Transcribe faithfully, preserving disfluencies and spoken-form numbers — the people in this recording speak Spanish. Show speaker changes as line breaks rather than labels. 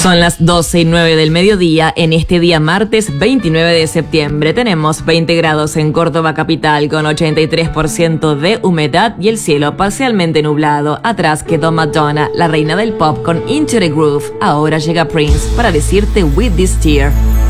Son las doce y nueve del mediodía en este día martes veintinueve de septiembre. Tenemos veinte grados en Córdoba capital con ochenta y tres por ciento de humedad y el cielo parcialmente nublado. Atrás quedó Madonna, la reina del pop con Into the Groove. Ahora llega Prince para decirte With This Tear.